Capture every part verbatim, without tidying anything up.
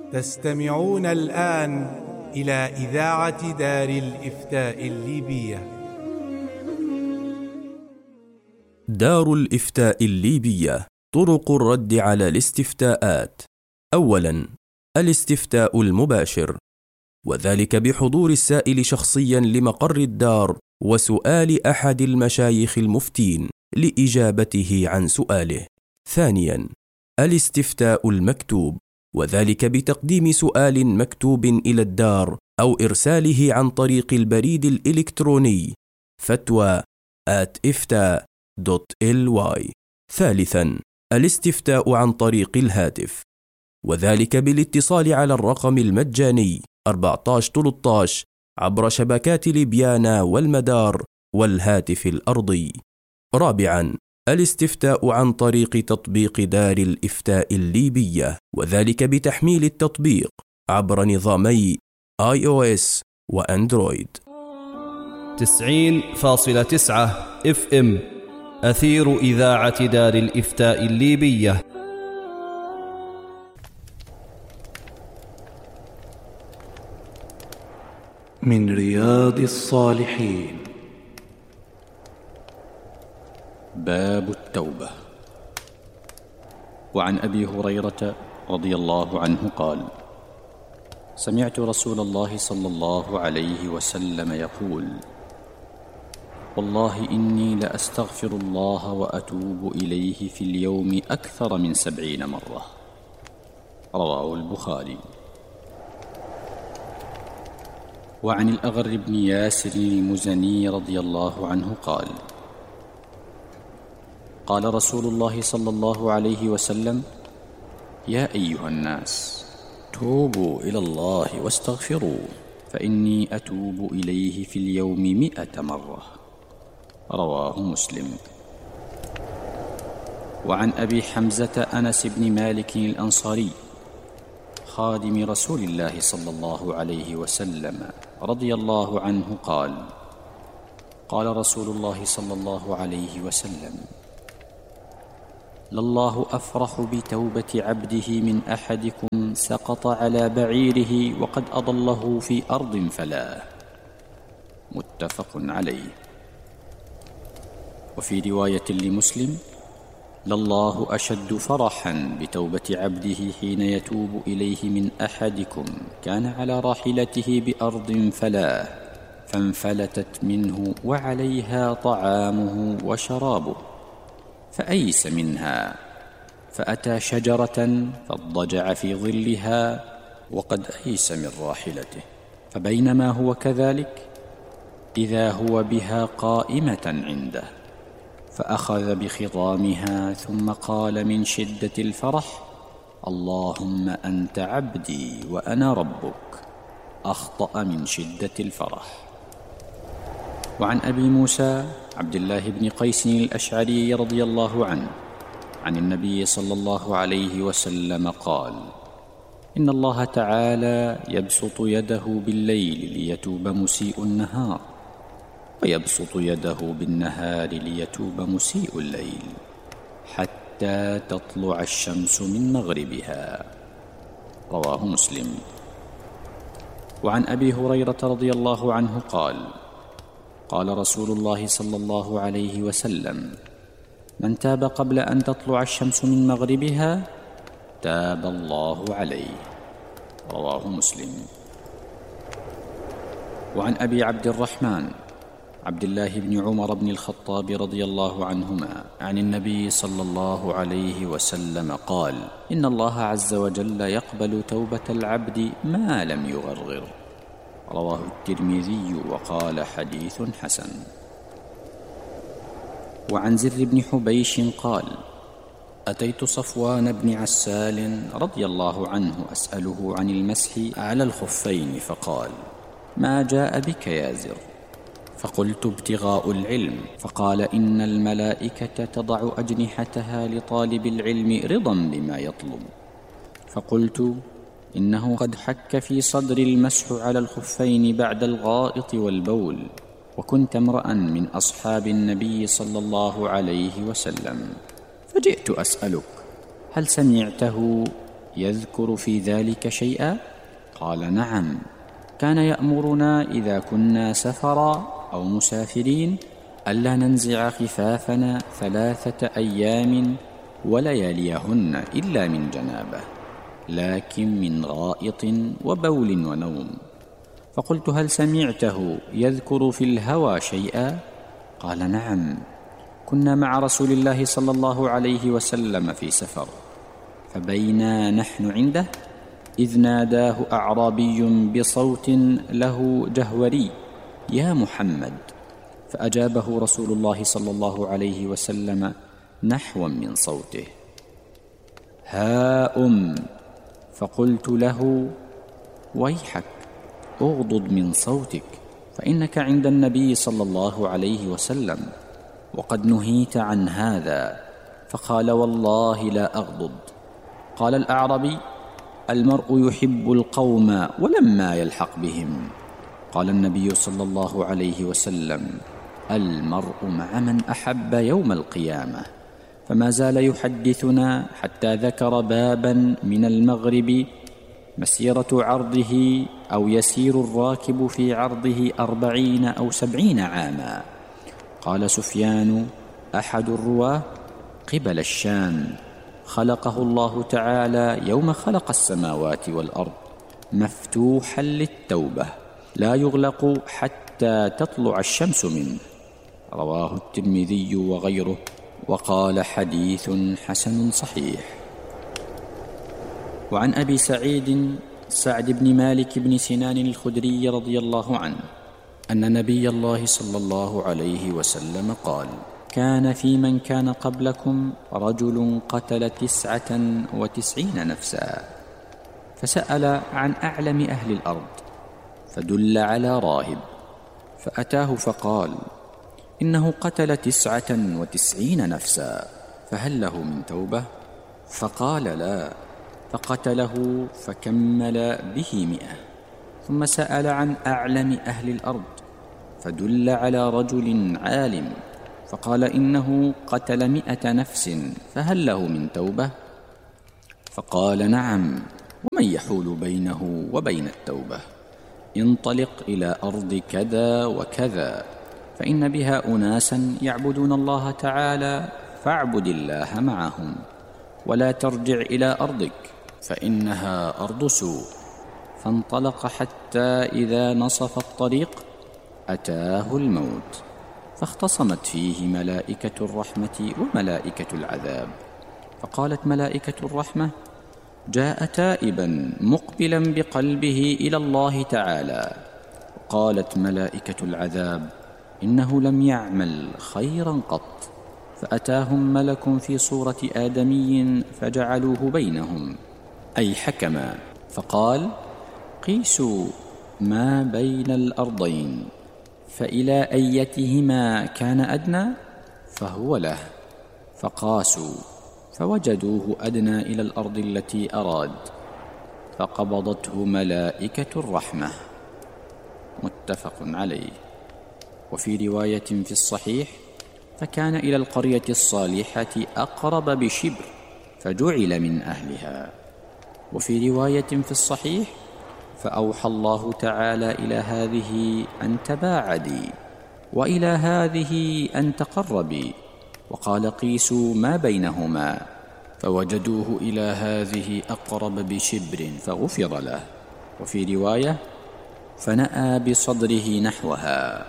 تستمعون الآن إلى إذاعة دار الإفتاء الليبية. دار الإفتاء الليبية. طرق الرد على الاستفتاءات. أولاً، الاستفتاء المباشر، وذلك بحضور السائل شخصياً لمقر الدار وسؤال أحد المشايخ المفتين لإجابته عن سؤاله. ثانياً، الاستفتاء المكتوب، وذلك بتقديم سؤال مكتوب إلى الدار أو إرساله عن طريق البريد الإلكتروني فتوى آت إفتاء دوت إل واي. ثالثاً، الاستفتاء عن طريق الهاتف، وذلك بالاتصال على الرقم المجاني أربعة عشر ثلاثة عشر عبر شبكات ليبيانا والمدار والهاتف الأرضي. رابعاً، الاستفتاء عن طريق تطبيق دار الإفتاء الليبية، وذلك بتحميل التطبيق عبر نظامي آي أو إس وأندرويد. تسعين فاصلة تسعة إف إم أثير إذاعة دار الإفتاء الليبية. من رياض الصالحين. باب التوبة. وعن أبي هريرة رضي الله عنه قال: سمعت رسول الله صلى الله عليه وسلم يقول: والله إني لأستغفر الله وأتوب إليه في اليوم أكثر من سبعين مرة. رواه البخاري. وعن الأغر بن ياسر المزني رضي الله عنه قال: قال رسول الله صلى الله عليه وسلم: يا أيها الناس، توبوا إلى الله واستغفروا، فإني أتوب إليه في اليوم مئة مرة. رواه مسلم. وعن أبي حمزة أنس بن مالك الأنصاري خادم رسول الله صلى الله عليه وسلم رضي الله عنه قال: قال رسول الله صلى الله عليه وسلم: لله أفرح بتوبة عبده من أحدكم سقط على بعيره وقد أضله في أرض فلاة. متفق عليه. وفي رواية لمسلم: لله أشد فرحا بتوبة عبده حين يتوب إليه من أحدكم كان على راحلته بأرض فلاة فانفلتت منه وعليها طعامه وشرابه، فأيس منها فأتى شجرة فاضطجع في ظلها وقد أيس من راحلته، فبينما هو كذلك إذا هو بها قائمة عنده، فأخذ بخضامها ثم قال من شدة الفرح: اللهم أنت عبدي وأنا ربك. أخطأ من شدة الفرح. وعن أبي موسى عبد الله بن قيس الأشعري رضي الله عنه عن النبي صلى الله عليه وسلم قال: إن الله تعالى يبسط يده بالليل ليتوب مسيء النهار، ويبسط يده بالنهار ليتوب مسيء الليل، حتى تطلع الشمس من مغربها. رواه مسلم. وعن أبي هريرة رضي الله عنه قال: قال رسول الله صلى الله عليه وسلم: من تاب قبل أن تطلع الشمس من مغربها تاب الله عليه. رواه مسلم. وعن أبي عبد الرحمن عبد الله بن عمر بن الخطاب رضي الله عنهما عن النبي صلى الله عليه وسلم قال: إن الله عز وجل يقبل توبة العبد ما لم يغرغر. رواه الترمذي وقال حديث حسن. وعن زر بن حبيش قال: أتيت صفوان بن عسال رضي الله عنه أسأله عن المسح على الخفين، فقال: ما جاء بك يا زر؟ فقلت: ابتغاء العلم. فقال: إن الملائكة تضع أجنحتها لطالب العلم رضا بما يطلب. فقلت: إنه قد حك في صدر المسح على الخفين بعد الغائط والبول، وكنت امرأ من أصحاب النبي صلى الله عليه وسلم، فجئت أسألك: هل سمعته يذكر في ذلك شيئا؟ قال نعم، كان يأمرنا إذا كنا سفرا أو مسافرين ألا ننزع خفافنا ثلاثة أيام ولياليهن إلا من جنابه، لكن من غائط وبول ونوم. فقلت هل سمعته يذكر في الهوى شيئا؟ قال نعم، كنا مع رسول الله صلى الله عليه وسلم في سفر، فبينا نحن عنده إذ ناداه أعرابي بصوت له جهوري: يا محمد، فأجابه رسول الله صلى الله عليه وسلم نحوا من صوته: ها أم. فقلت له: ويحك، اغضض من صوتك، فإنك عند النبي صلى الله عليه وسلم وقد نهيت عن هذا. فقال: والله لا أغضض. قال الأعرابي: المرء يحب القوم ولما يلحق بهم. قال النبي صلى الله عليه وسلم: المرء مع من أحب يوم القيامة. فما زال يحدثنا حتى ذكر بابا من المغرب مسيرة عرضه أو يسير الراكب في عرضه أربعين أو سبعين عاما. قال سفيان أحد الرواه: قبل الشام، خلقه الله تعالى يوم خلق السماوات والأرض مفتوحا للتوبة لا يغلق حتى تطلع الشمس منه. رواه الترمذي وغيره، وقال حديث حسن صحيح. وعن أبي سعيد سعد بن مالك بن سنان الخدري رضي الله عنه أن نبي الله صلى الله عليه وسلم قال: كان في من كان قبلكم رجل قتل تسعة وتسعين نفسا، فسأل عن أعلم أهل الأرض فدل على راهب، فأتاه فقال: إنه قتل تسعة وتسعين نفسا، فهل له من توبة؟ فقال: لا. فقتله فكمل به مئة. ثم سأل عن أعلم أهل الأرض فدل على رجل عالم، فقال: إنه قتل مئة نفس، فهل له من توبة؟ فقال: نعم. ومن يحول بينه وبين التوبة؟ انطلق إلى أرض كذا وكذا، فإن بها أناسا يعبدون الله تعالى، فاعبد الله معهم، ولا ترجع إلى أرضك فإنها أرض سوء. فانطلق حتى إذا نصف الطريق أتاه الموت، فاختصمت فيه ملائكة الرحمة وملائكة العذاب. فقالت ملائكة الرحمة: جاء تائبا مقبلا بقلبه إلى الله تعالى. وقالت ملائكة العذاب: إنه لم يعمل خيرا قط. فأتاهم ملك في صورة آدمي فجعلوه بينهم، أي حكما، فقال: قيسوا ما بين الأرضين، فإلى أيتهما كان أدنى فهو له. فقاسوا فوجدوه أدنى إلى الأرض التي أراد، فقبضته ملائكة الرحمة. متفق عليه. وفي رواية في الصحيح: فكان إلى القرية الصالحة أقرب بشبر فجعل من أهلها. وفي رواية في الصحيح: فأوحى الله تعالى إلى هذه أن تباعدي، وإلى هذه أن تقربي، وقال: قيسوا ما بينهما، فوجدوه إلى هذه أقرب بشبر فغفر له. وفي رواية: فنأى بصدره نحوها.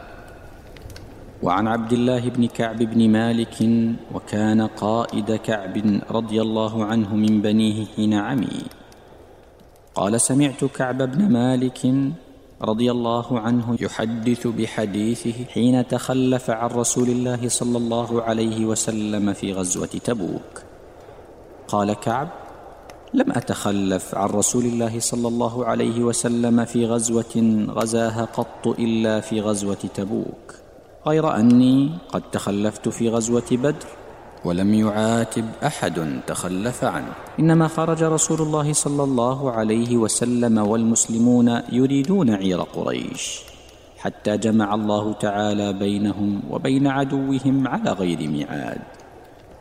وعن عبد الله بن كعب بن مالك، وكان قائد كعب رضي الله عنه من بنيه حين عمي، قال: سمعت كعب بن مالك رضي الله عنه يحدث بحديثه حين تخلف عن رسول الله صلى الله عليه وسلم في غزوة تبوك. قال كعب: لم أتخلف عن رسول الله صلى الله عليه وسلم في غزوة غزاها قط إلا في غزوة تبوك، غير أني قد تخلفت في غزوة بدر ولم يعاتب أحد تخلف عنه، إنما خرج رسول الله صلى الله عليه وسلم والمسلمون يريدون عير قريش، حتى جمع الله تعالى بينهم وبين عدوهم على غير ميعاد.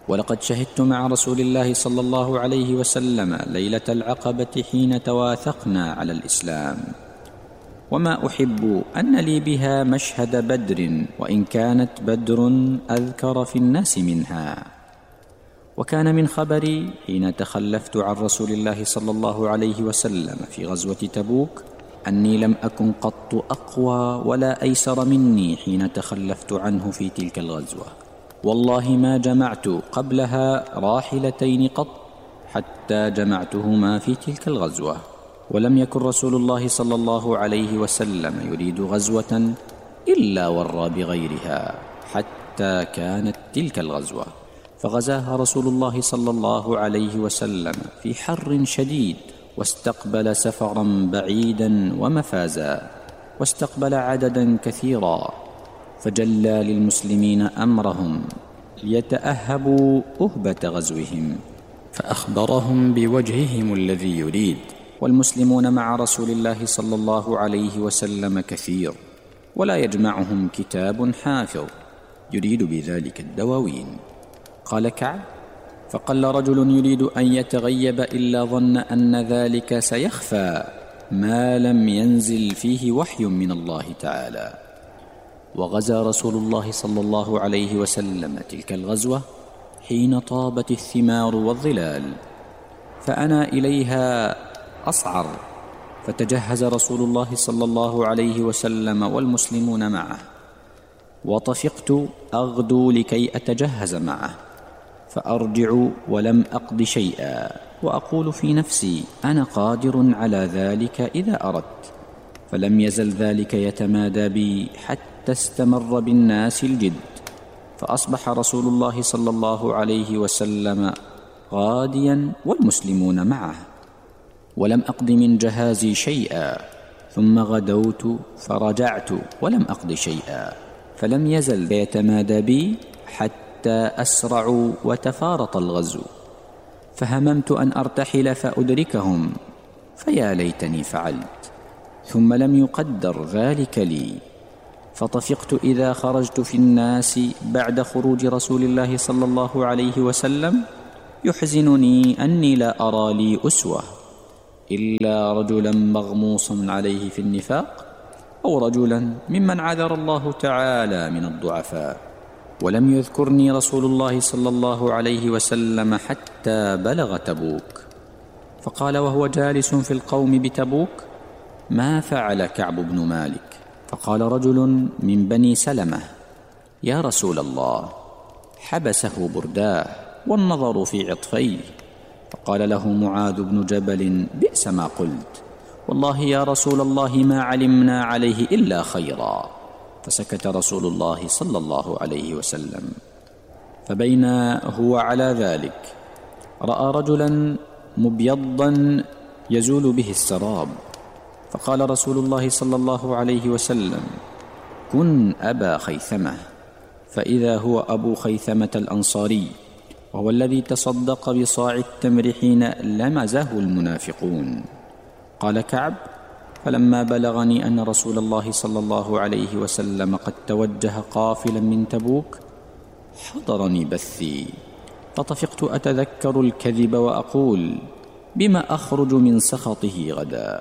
ولقد شهدت مع رسول الله صلى الله عليه وسلم ليلة العقبة حين تواثقنا على الإسلام، وما أحب أن لي بها مشهد بدر، وإن كانت بدر أذكر في الناس منها. وكان من خبري حين تخلفت عن رسول الله صلى الله عليه وسلم في غزوة تبوك أني لم أكن قط أقوى ولا أيسر مني حين تخلفت عنه في تلك الغزوة. والله ما جمعت قبلها راحلتين قط حتى جمعتهما في تلك الغزوة. ولم يكن رسول الله صلى الله عليه وسلم يريد غزوة إلا ورى بغيرها حتى كانت تلك الغزوة، فغزاها رسول الله صلى الله عليه وسلم في حر شديد، واستقبل سفرا بعيدا ومفازا، واستقبل عددا كثيرا، فجلى للمسلمين أمرهم ليتأهبوا أهبة غزوهم، فأخبرهم بوجههم الذي يريد. والمسلمون مع رسول الله صلى الله عليه وسلم كثير، ولا يجمعهم كتاب حافظ يريد بذلك الدواوين. قال كعب: فقل رجل يريد أن يتغيب إلا ظن أن ذلك سيخفى ما لم ينزل فيه وحي من الله تعالى. وغزا رسول الله صلى الله عليه وسلم تلك الغزوة حين طابت الثمار والظلال، فأنا إليها أصعر، فتجهز رسول الله صلى الله عليه وسلم والمسلمون معه، وطفقت أغدو لكي أتجهز معه، فأرجع ولم أقض شيئا، وأقول في نفسي: أنا قادر على ذلك إذا أردت. فلم يزل ذلك يتمادى بي حتى استمر بالناس الجد، فأصبح رسول الله صلى الله عليه وسلم غاديا والمسلمون معه، ولم أقض من جهازي شيئا، ثم غدوت فرجعت ولم أقض شيئا، فلم يزل يتمادى بي حتى أسرعوا وتفارط الغزو، فهممت أن أرتحل فأدركهم، فيا ليتني فعلت، ثم لم يقدر ذلك لي، فطفقت إذا خرجت في الناس بعد خروج رسول الله صلى الله عليه وسلم يحزنني أني لا أرى لي أسوة إلا رجلا مغموصا عليه في النفاق، أو رجلا ممن عذر الله تعالى من الضعفاء. ولم يذكرني رسول الله صلى الله عليه وسلم حتى بلغ تبوك، فقال وهو جالس في القوم بتبوك: ما فعل كعب بن مالك؟ فقال رجل من بني سلمة: يا رسول الله، حبسه برداه والنظر في عطفيه. فقال له معاذ بن جبل: بئس ما قلت، والله يا رسول الله ما علمنا عليه إلا خيرا. فسكت رسول الله صلى الله عليه وسلم. فبين هو على ذلك رأى رجلا مبيضا يزول به السراب، فقال رسول الله صلى الله عليه وسلم: كن أبا خيثمة. فإذا هو أبو خيثمة الأنصاري، وهو الذي تصدق بصاع التمر حين لمزه المنافقون. قال كعب: فلما بلغني أن رسول الله صلى الله عليه وسلم قد توجه قافلا من تبوك حضرني بثي، فطفقت أتذكر الكذب وأقول: بما أخرج من سخطه غدا،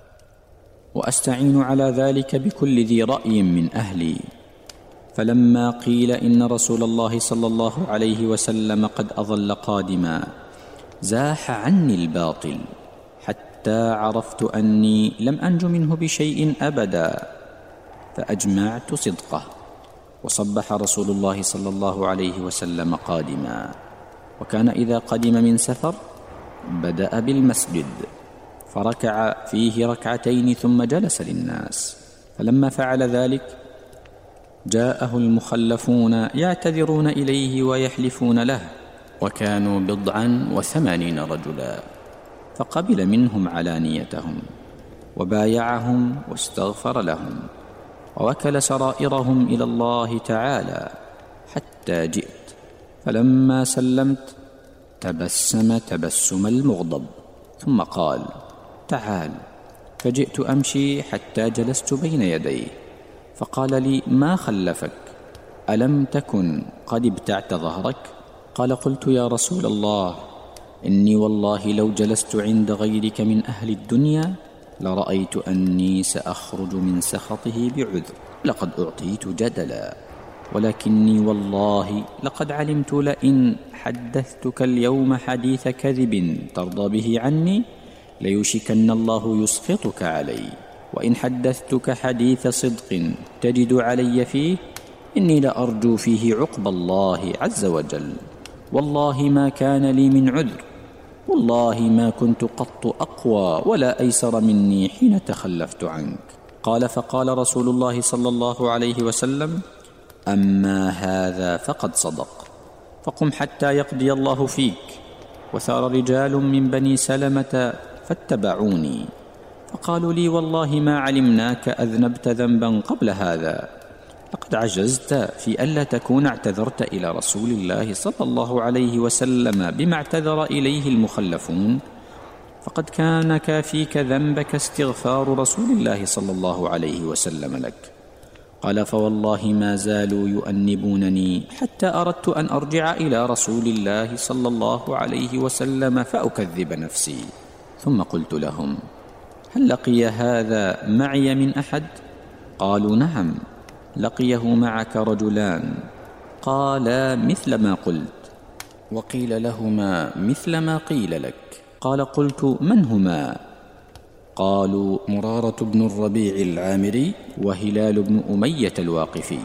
وأستعين على ذلك بكل ذي رأي من أهلي. فلما قيل إن رسول الله صلى الله عليه وسلم قد أظل قادما زاح عني الباطل، حتى عرفت أني لم أنج منه بشيء أبدا، فأجمعت صدقه. وصبح رسول الله صلى الله عليه وسلم قادما، وكان إذا قدم من سفر بدأ بالمسجد فركع فيه ركعتين ثم جلس للناس. فلما فعل ذلك جاءه المخلفون يعتذرون إليه ويحلفون له، وكانوا بضعا وثمانين رجلا، فقبل منهم علانيتهم وبايعهم واستغفر لهم، ووكل سرائرهم إلى الله تعالى حتى جئت. فلما سلمت تبسم تبسم المغضب، ثم قال: تعال. فجئت أمشي حتى جلست بين يديه، فقال لي: ما خلفك؟ ألم تكن قد ابتعت ظهرك؟ قال: قلت: يا رسول الله، إني والله لو جلست عند غيرك من أهل الدنيا لرأيت أني سأخرج من سخطه بعذر، لقد أعطيت جدلا، ولكني والله لقد علمت لئن حدثتك اليوم حديث كذب ترضى به عني ليوشكن الله يسخطك علي، وإن حدثتك حديث صدق تجد علي فيه إني لأرجو فيه عقب الله عز وجل. والله ما كان لي من عذر، والله ما كنت قط أقوى ولا أيسر مني حين تخلفت عنك. قال: فقال رسول الله صلى الله عليه وسلم: أما هذا فقد صدق، فقم حتى يقضي الله فيك. وثار رجال من بني سلمة فاتبعوني، فقالوا لي: والله ما علمناك أذنبت ذنبا قبل هذا، لقد عجزت في ألا تكون اعتذرت إلى رسول الله صلى الله عليه وسلم بما اعتذر إليه المخلفون، فقد كان كافيك ذنبك استغفار رسول الله صلى الله عليه وسلم لك. قال: فوالله ما زالوا يؤنبونني حتى أردت أن أرجع إلى رسول الله صلى الله عليه وسلم فأكذب نفسي. ثم قلت لهم: هل لقي هذا معي من أحد؟ قالوا: نعم، لقيه معك رجلان. قالا: مثل ما قلت. وقيل لهما مثل ما قيل لك. قال: قلت: من هما؟ قالوا: مرارة بن الربيع العامري وهلال بن أمية الواقفي.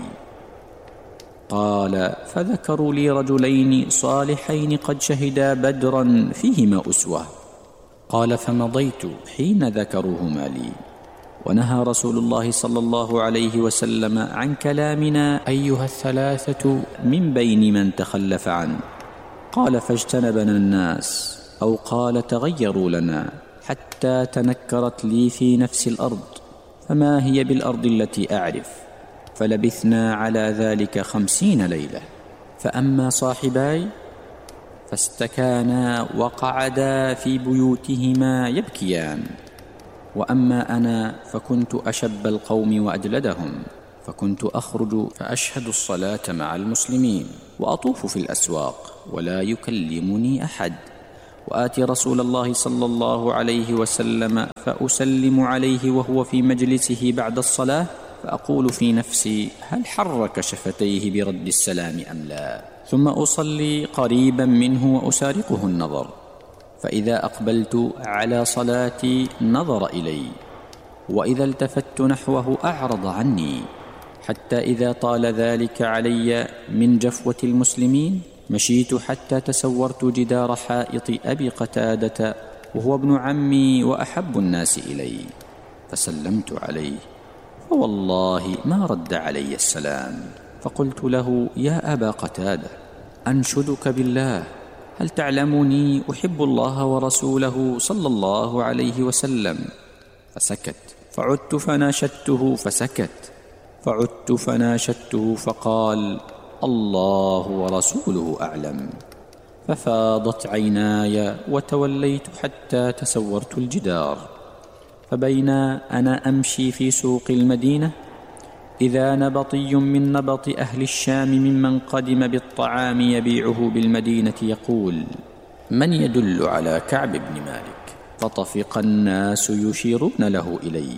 قال: فذكروا لي رجلين صالحين قد شهدا بدرا فيهما أسوة. قال: فمضيت حين ذكروهما لي، ونهى رسول الله صلى الله عليه وسلم عن كلامنا أيها الثلاثة من بين من تخلف عنه. قال: فاجتنبنا الناس، أو قال: تغيروا لنا، حتى تنكرت لي في نفس الأرض، فما هي بالأرض التي أعرف، فلبثنا على ذلك خمسين ليلة. فأما صاحباي فاستكانا وقعدا في بيوتهما يبكيان، وأما أنا فكنت أشب القوم وأجلدهم، فكنت أخرج فأشهد الصلاة مع المسلمين، وأطوف في الأسواق ولا يكلمني أحد، وآتي رسول الله صلى الله عليه وسلم فأسلم عليه وهو في مجلسه بعد الصلاة، فأقول في نفسي: هل حرك شفتيه برد السلام أم لا؟ ثم أصلي قريبا منه وأسارقه النظر، فإذا أقبلت على صلاتي نظر إلي، وإذا التفت نحوه أعرض عني، حتى إذا طال ذلك علي من جفوة المسلمين مشيت حتى تسورت جدار حائط أبي قتادة، وهو ابن عمي وأحب الناس إلي، فسلمت عليه، فوالله ما رد علي السلام. فقلت له: يا أبا قتادة، أنشدك بالله، هل تعلمني أحب الله ورسوله صلى الله عليه وسلم؟ فسكت، فعدت فناشدته فسكت، فعدت فناشدته فقال: الله ورسوله أعلم. ففاضت عيناي وتوليت حتى تسورت الجدار، فبينا أنا أمشي في سوق المدينة إذا نبطي من نبط أهل الشام ممن قدم بالطعام يبيعه بالمدينة يقول: من يدل على كعب بن مالك؟ فطفق الناس يشيرون له إلي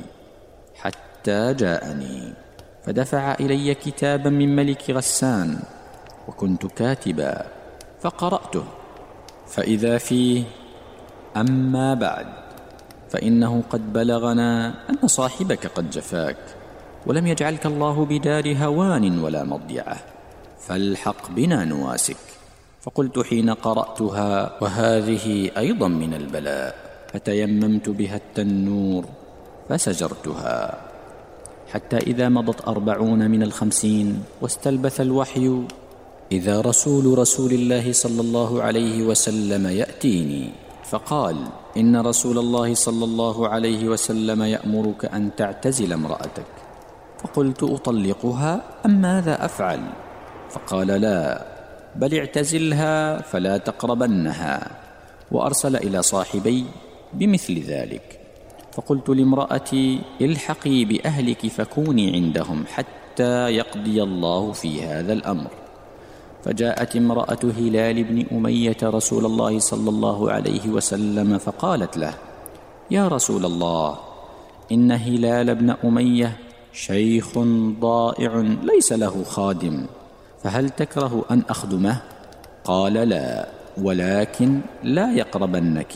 حتى جاءني، فدفع إلي كتابا من ملك غسان، وكنت كاتبا، فقرأته، فإذا فيه: أما بعد، فإنه قد بلغنا أن صاحبك قد جفاك، ولم يجعلك الله بدار هوان ولا مضيعة، فالحق بنا نواسك. فقلت حين قرأتها: وهذه أيضا من البلاء، فتيممت بها التنور فسجرتها، حتى إذا مضت أربعون من الخمسين واستلبث الوحي إذا رسول رسول الله صلى الله عليه وسلم يأتيني، فقال: إن رسول الله صلى الله عليه وسلم يأمرك أن تعتزل امرأتك. فقلت: أطلقها أم ماذا أفعل؟ فقال: لا، بل اعتزلها فلا تقربنها. وأرسل إلى صاحبي بمثل ذلك. فقلت لامرأتي: الحقي بأهلك فكوني عندهم حتى يقضي الله في هذا الأمر. فجاءت امرأة هلال بن أمية رسول الله صلى الله عليه وسلم فقالت له: يا رسول الله، إن هلال بن أمية شيخ ضائع ليس له خادم، فهل تكره أن أخدمه؟ قال: لا، ولكن لا يقربنك.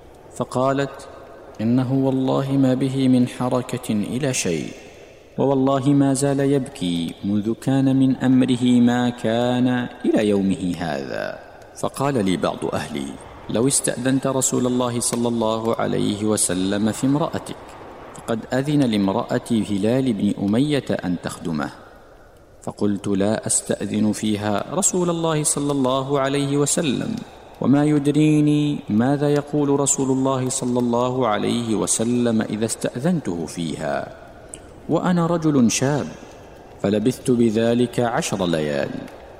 فقالت: إنه والله ما به من حركة إلى شيء، ووالله ما زال يبكي منذ كان من أمره ما كان إلى يومه هذا. فقال لي بعض أهلي: لو استأذنت رسول الله صلى الله عليه وسلم في امرأتك، فقد أذن لامرأة هلال بن أمية أن تخدمه. فقلت: لا أستأذن فيها رسول الله صلى الله عليه وسلم، وما يدريني ماذا يقول رسول الله صلى الله عليه وسلم إذا استأذنته فيها، وأنا رجل شاب. فلبثت بذلك عشر ليال،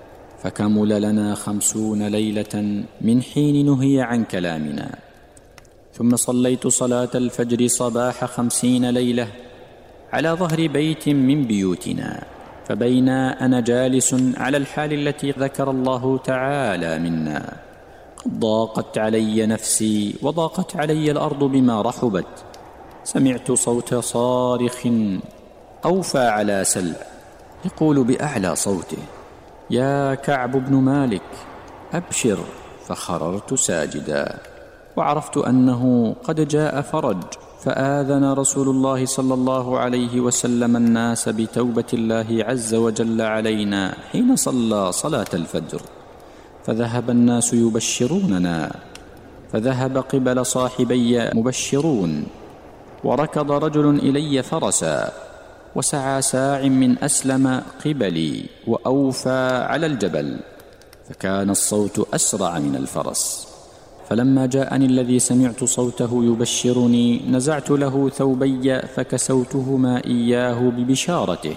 فكمل لنا خمسون ليلة من حين نهي عن كلامنا. ثم صليت صلاة الفجر صباح خمسين ليلة على ظهر بيت من بيوتنا، فبينا أنا جالس على الحال التي ذكر الله تعالى منا، قد ضاقت علي نفسي وضاقت علي الأرض بما رحبت، سمعت صوت صارخ أوفى على سلع يقول بأعلى صوته: يا كعب بن مالك أبشر. فخررت ساجدا، وعرفت أنه قد جاء فرج، فآذن رسول الله صلى الله عليه وسلم الناس بتوبة الله عز وجل علينا حين صلى صلاة الفجر، فذهب الناس يبشروننا، فذهب قبل صاحبي مبشرون، وركض رجل إلي فرسا، وسعى ساع من أسلم قبلي وأوفى على الجبل، فكان الصوت أسرع من الفرس. فلما جاءني الذي سمعت صوته يبشرني، نزعت له ثوبي فكسوتهما إياه ببشارته،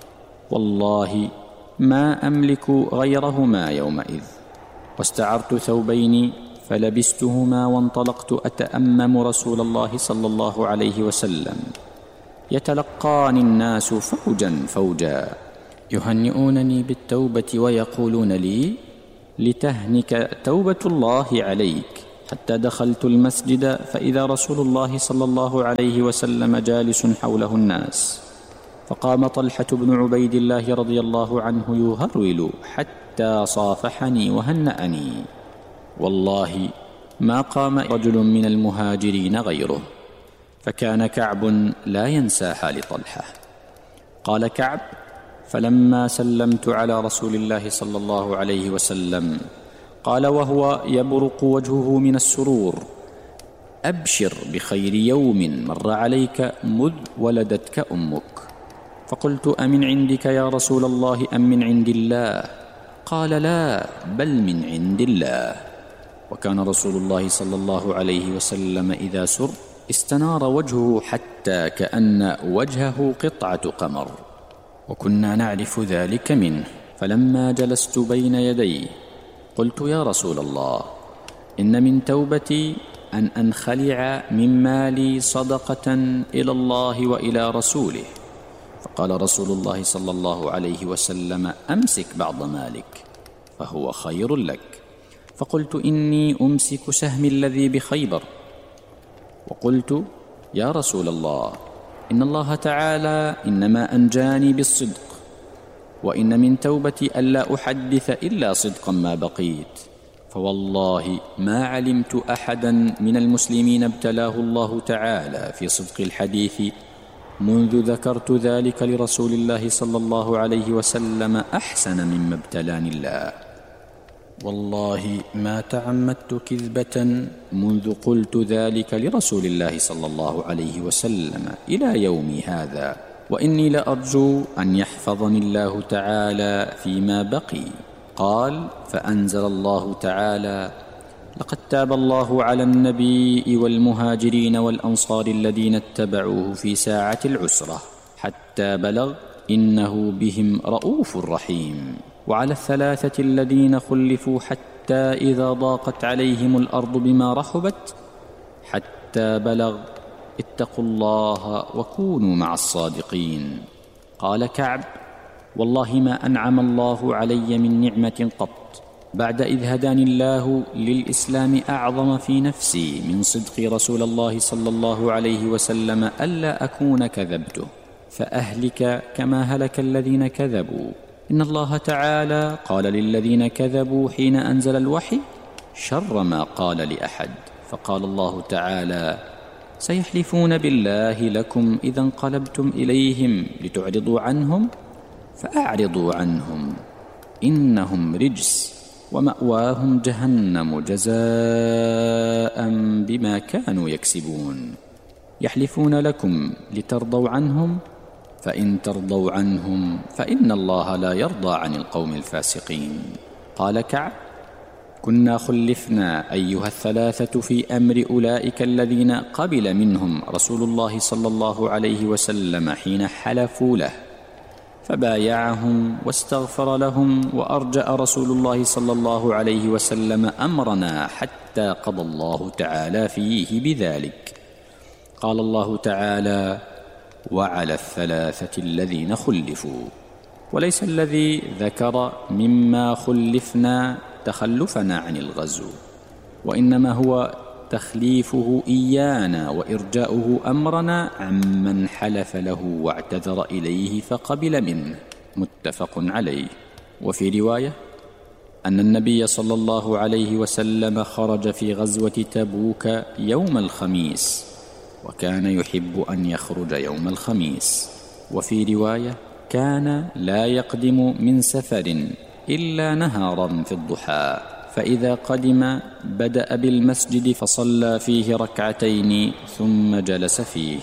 والله ما أملك غيرهما يومئذ، واستعرت ثوبين فلبستهما، وانطلقت أتأمم رسول الله صلى الله عليه وسلم، يتلقاني الناس فوجا فوجا، يهنئونني بالتوبة ويقولون لي: لتهنك توبة الله عليك. حتى دخلت المسجد فإذا رسول الله صلى الله عليه وسلم جالس حوله الناس، فقام طلحة بن عبيد الله رضي الله عنه يهرول حتى صافحني وهنأني، والله ما قام رجل من المهاجرين غيره. فكان كعب لا ينسى حال طلحة. قال كعب: فلما سلمت على رسول الله صلى الله عليه وسلم قال وهو يبرق وجهه من السرور: أبشر بخير يوم مر عليك مذ ولدتك أمك. فقلت: أمن عندك يا رسول الله أم من عند الله؟ قال: لا، بل من عند الله. وكان رسول الله صلى الله عليه وسلم إذا سر استنار وجهه حتى كأن وجهه قطعة قمر، وكنا نعرف ذلك منه. فلما جلست بين يديه قلت: يا رسول الله، إن من توبتي أن أنخلع من مالي صدقة إلى الله وإلى رسوله. فقال رسول الله صلى الله عليه وسلم: أمسك بعض مالك فهو خير لك. فقلت: إني أمسك سهمي الذي بخيبر. وقلت: يا رسول الله، إن الله تعالى إنما أنجاني بالصدق، وإن من توبتي ألا أحدث إلا صدقا ما بقيت، فوالله ما علمت أحدا من المسلمين ابتلاه الله تعالى في صدق الحديث منذ ذكرت ذلك لرسول الله صلى الله عليه وسلم أحسن مما ابتلاني الله. والله ما تعمدت كذبة منذ قلت ذلك لرسول الله صلى الله عليه وسلم إلى يومي هذا، وإني لأرجو أن يحفظني الله تعالى فيما بقي. قال: فأنزل الله تعالى: لقد تاب الله على النبي والمهاجرين والأنصار الذين اتبعوه في ساعة العسرة حتى بلغ إنه بهم رؤوف رحيم، وعلى الثلاثة الذين خلفوا حتى إذا ضاقت عليهم الأرض بما رحبت حتى بلغ اتقوا الله وكونوا مع الصادقين. قال كعب: والله ما أنعم الله علي من نعمة قط بعد إذ هداني الله للإسلام أعظم في نفسي من صدق رسول الله صلى الله عليه وسلم ألا أكون كذبته فأهلك كما هلك الذين كذبوا. إن الله تعالى قال للذين كذبوا حين أنزل الوحي شر ما قال لأحد، فقال الله تعالى: سيحلفون بالله لكم إذا انقلبتم إليهم لتعرضوا عنهم فأعرضوا عنهم إنهم رجس ومأواهم جهنم جزاء بما كانوا يكسبون. يحلفون لكم لترضوا عنهم فإن ترضوا عنهم فإن الله لا يرضى عن القوم الفاسقين. قال كعب: كنا خلفنا أيها الثلاثة في أمر أولئك الذين قبل منهم رسول الله صلى الله عليه وسلم حين حلفوا له، فبايعهم واستغفر لهم، وأرجأ رسول الله صلى الله عليه وسلم أمرنا حتى قضى الله تعالى فيه بذلك. قال الله تعالى: وعلى الثلاثة الذين خلفوا، وليس الذي ذكر مما خلفنا تخلفنا عن الغزو، وإنما هو تخليفه إيانا وإرجاؤه أمرنا عمن حلف له واعتذر إليه فقبل منه، متفق عليه. وفي رواية أن النبي صلى الله عليه وسلم خرج في غزوة تبوك يوم الخميس، وكان يحب أن يخرج يوم الخميس. وفي رواية كان لا يقدم من سفر إلا نهارا في الضحى، فإذا قدم بدأ بالمسجد فصلى فيه ركعتين ثم جلس فيه.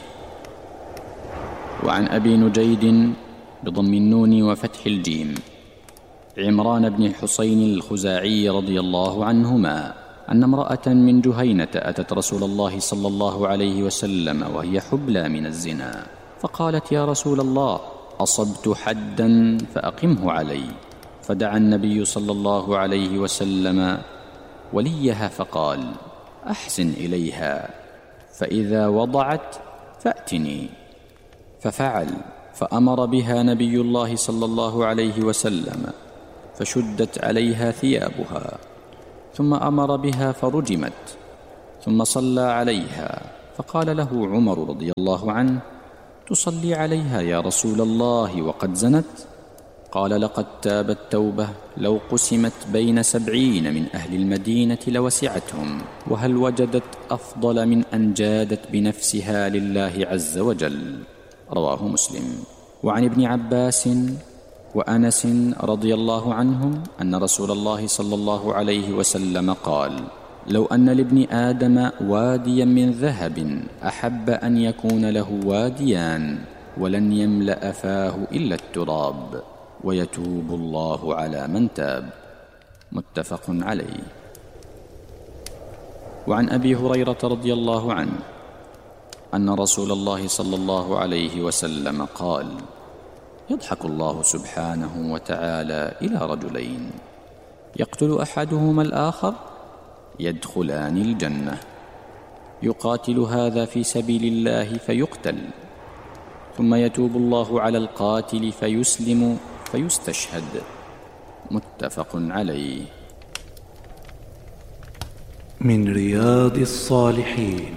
وعن أبي نجيد بضم النون وفتح الجيم عمران بن الحصين الخزاعي رضي الله عنهما أن امرأة من جهينة أتت رسول الله صلى الله عليه وسلم وهي حبلى من الزنا، فقالت: يا رسول الله، أصبت حدا فأقمه علي. فدعا النبي صلى الله عليه وسلم وليها فقال: أحسن إليها، فإذا وضعت فأتني. ففعل، فأمر بها نبي الله صلى الله عليه وسلم، فشدت عليها ثيابها، ثم أمر بها فرجمت، ثم صلى عليها. فقال له عمر رضي الله عنه: تصلي عليها يا رسول الله وقد زنت؟ قال: لقد تابت توبة لو قسمت بين سبعين من أهل المدينة لوسعتهم، وهل وجدت أفضل من أن جادت بنفسها لله عز وجل. رواه مسلم. وعن ابن عباس وأنس رضي الله عنهم أن رسول الله صلى الله عليه وسلم قال: لو أن لابن آدم واديا من ذهب أحب أن يكون له واديان ولن يملأ فاه إلا التراب، ويتوب الله على من تاب. متفق عليه. وعن أبي هريرة رضي الله عنه أن رسول الله صلى الله عليه وسلم قال: يضحك الله سبحانه وتعالى إلى رجلين يقتل أحدهما الآخر يدخلان الجنة، يقاتل هذا في سبيل الله فيقتل، ثم يتوب الله على القاتل فيسلم فيستشهد. متفق عليه. من رياض الصالحين.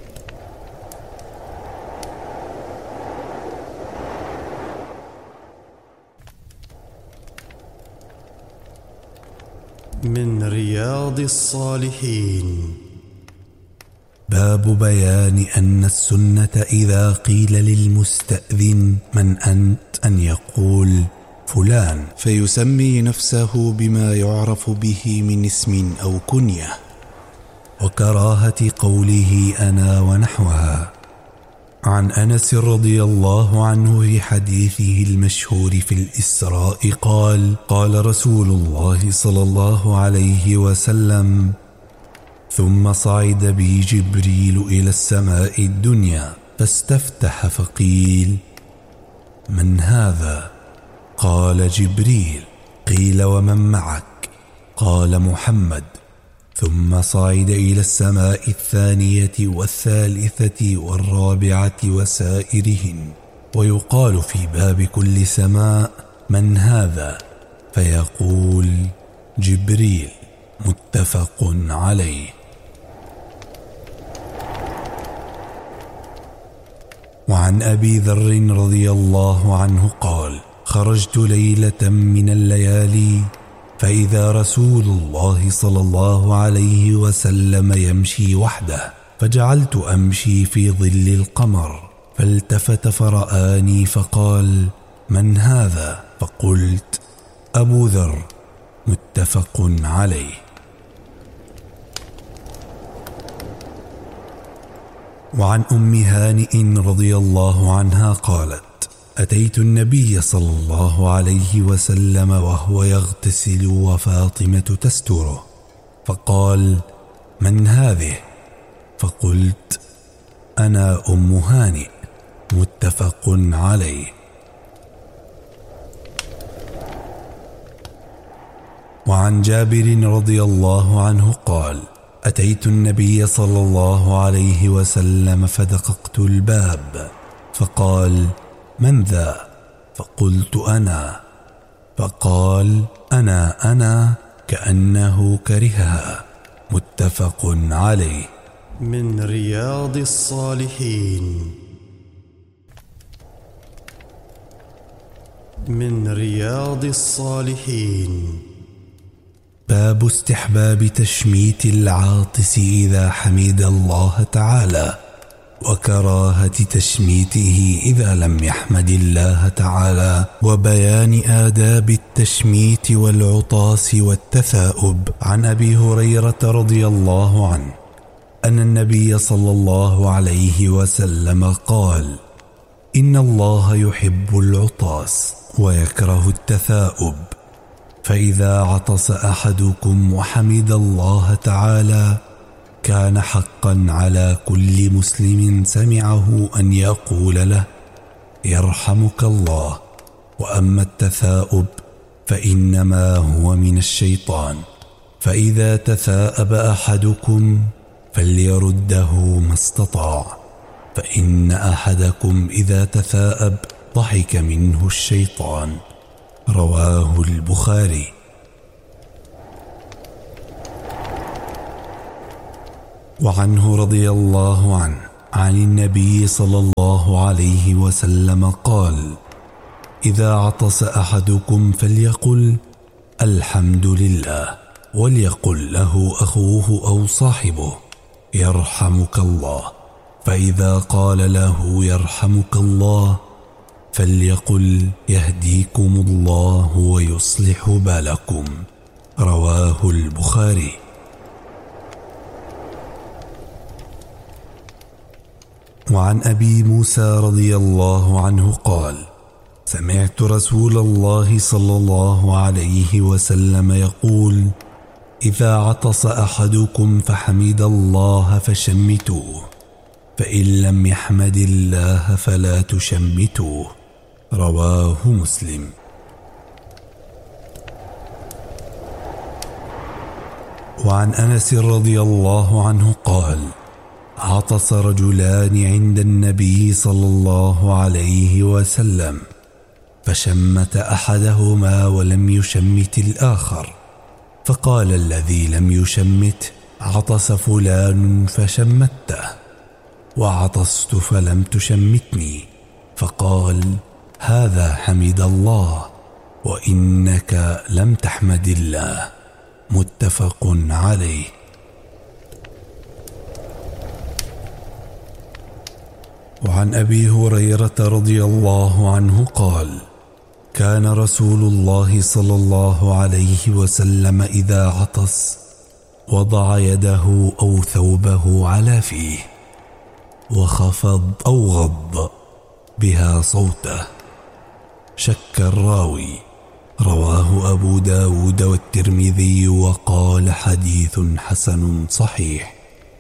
من رياض الصالحين. باب بيان أن السنة إذا قيل للمستأذن من أنت أن يقول فلان، فيسمي نفسه بما يعرف به من اسم أو كنية، وكراهة قوله أنا ونحوها. عن أنس رضي الله عنه في حديثه المشهور في الإسراء قال: قال رسول الله صلى الله عليه وسلم: ثم صعد بي جبريل إلى السماء الدنيا فاستفتح فقيل: من هذا؟ قال: جبريل. قيل: ومن معك؟ قال: محمد. ثم صعد إلى السماء الثانية والثالثة والرابعة وسائرهن، ويقال في باب كل سماء: من هذا؟ فيقول جبريل. متفق عليه. وعن أبي ذر رضي الله عنه قال: خرجت ليلة من الليالي فإذا رسول الله صلى الله عليه وسلم يمشي وحده، فجعلت أمشي في ظل القمر، فالتفت فرآني فقال: من هذا؟ فقلت: أبو ذر. متفق عليه. وعن أم هانئ رضي الله عنها قالت: أتيت النبي صلى الله عليه وسلم وهو يغتسل وفاطمة تستره، فقال: من هذه؟ فقلت: أنا أم هانئ. متفق عليه. وعن جابر رضي الله عنه قال: أتيت النبي صلى الله عليه وسلم فدققت الباب، فقال: من ذا؟ فقلت: أنا. فقال: أنا أنا كأنه كرهها. متفق عليه. من رياض الصالحين. من رياض الصالحين. باب استحباب تشميت العاطس إذا حمد الله تعالى، وكراهة تشميته إذا لم يحمد الله تعالى، وبيان آداب التشميت والعطاس والتثاؤب. عن أبي هريرة رضي الله عنه أن النبي صلى الله عليه وسلم قال: إن الله يحب العطاس ويكره التثاؤب، فإذا عطس أحدكم وحمد الله تعالى كان حقا على كل مسلم سمعه أن يقول له: يرحمك الله. وأما التثاؤب فإنما هو من الشيطان، فإذا تثاءب أحدكم فليرده ما استطاع، فإن أحدكم إذا تثاءب ضحك منه الشيطان. رواه البخاري. وعنه رضي الله عنه عن النبي صلى الله عليه وسلم قال: إذا عطس أحدكم فليقل: الحمد لله، وليقل له أخوه أو صاحبه: يرحمك الله. فإذا قال له: يرحمك الله، فليقل: يهديكم الله ويصلح بالكم. رواه البخاري. وعن أبي موسى رضي الله عنه قال: سمعت رسول الله صلى الله عليه وسلم يقول: إذا عطس أحدكم فحمد الله فشمتوه، فإن لم يحمد الله فلا تشمتوه. رواه مسلم. وعن أنس رضي الله عنه قال: عطس رجلان عند النبي صلى الله عليه وسلم، فشمت أحدهما ولم يشمت الآخر، فقال الذي لم يشمت: عطس فلان فشمته، وعطست فلم تشمتني. فقال: هذا حمد الله، وإنك لم تحمد الله. متفق عليه. وعن أبي هريرة رضي الله عنه قال: كان رسول الله صلى الله عليه وسلم إذا عطس وضع يده أو ثوبه على فيه وخفض أو غض بها صوته. شك الراوي. رواه أبو داود والترمذي وقال: حديث حسن صحيح.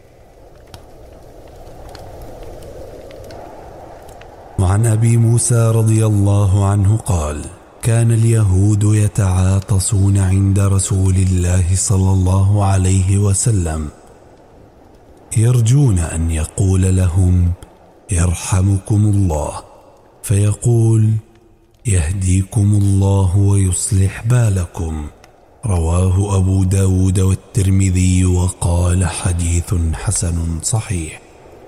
وعن أبي موسى رضي الله عنه قال: كان اليهود يتعاطسون عند رسول الله صلى الله عليه وسلم، يرجون أن يقول لهم: يرحمكم الله، فيقول: يهديكم الله ويصلح بالكم. رواه أبو داود والترمذي وقال حديث حسن صحيح.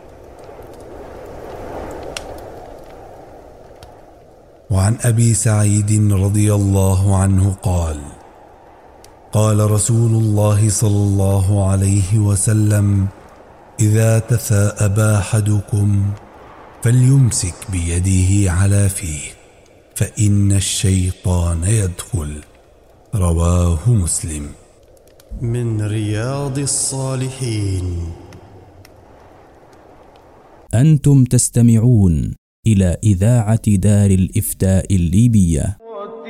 وعن أبي سعيد رضي الله عنه قال: قال رسول الله صلى الله عليه وسلم: إذا تثاءب أحدكم فليمسك بيده على فيه، فإن الشيطان يدخل. رواه مسلم. من رياض الصالحين. أنتم تستمعون إلى إذاعة دار الإفتاء الليبية.